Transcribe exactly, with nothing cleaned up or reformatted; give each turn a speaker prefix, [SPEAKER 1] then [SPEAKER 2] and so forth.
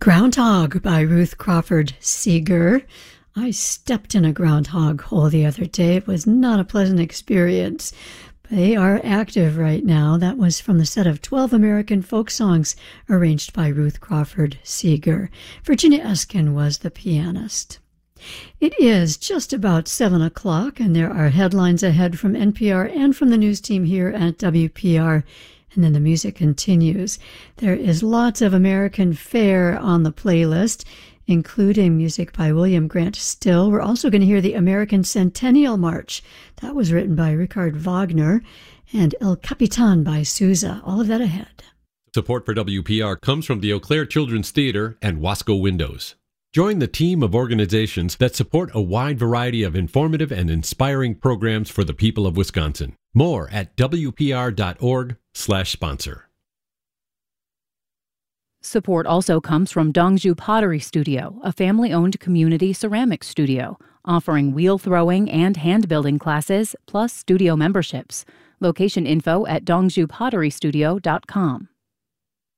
[SPEAKER 1] Groundhog by Ruth Crawford Seeger. I stepped in a groundhog hole the other day. It was not a pleasant experience. They are active right now. That was from the set of twelve American folk songs arranged by Ruth Crawford Seeger. Virginia Eskin was the pianist. It is just about seven o'clock, and there are headlines ahead from N P R and from the news team here at W P R. And then the music continues. There is lots of American fare on the playlist, including music by William Grant Still. We're also going to hear the American Centennial March. That was written by Richard Wagner, and El Capitan by Sousa. All of that ahead.
[SPEAKER 2] Support for W P R comes from the Eau Claire Children's Theater and Wasco Windows. Join the team of organizations that support a wide variety of informative and inspiring programs for the people of Wisconsin. More at W P R dot org slash sponsor.
[SPEAKER 3] Support also comes from Dongju Pottery Studio, a family-owned community ceramics studio, offering wheel throwing and hand-building classes, plus studio memberships. Location info at dongju pottery studio dot com.